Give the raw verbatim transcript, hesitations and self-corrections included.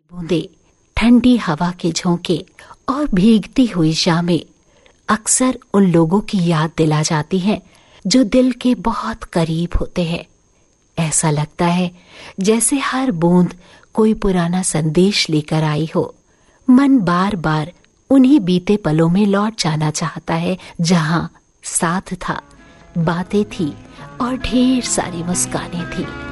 बूंदे, ठंडी हवा के झोंके और भीगती हुई शामें अक्सर उन लोगों की याद दिला जाती हैं जो दिल के बहुत करीब होते हैं। ऐसा लगता है जैसे हर बूंद कोई पुराना संदेश लेकर आई हो। मन बार बार उन्हीं बीते पलों में लौट जाना चाहता है जहां साथ था, बातें थी और ढेर सारी मुस्कानें थी।